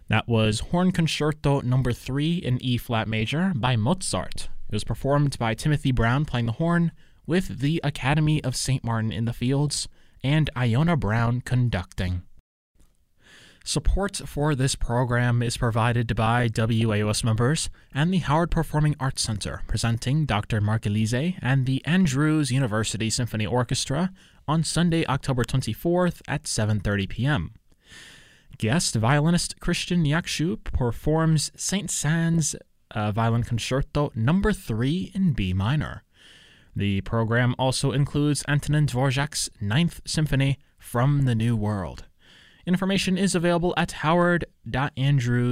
That was Horn Concerto No. 3 in E-flat major by Mozart. It was performed by Timothy Brown playing the horn, with the Academy of St. Martin in the fields, and Iona Brown conducting. Support for this program is provided by WAOS members and the Howard Performing Arts Center, presenting Dr. Mark Elise and the Andrews University Symphony Orchestra on Sunday, October 24th at 7:30 p.m. Guest violinist Christian Yakshu performs Saint-Saëns Violin Concerto No. 3 in B minor. The program also includes Antonin Dvorak's Ninth Symphony from the New World. Information is available at howard.andrews.edu.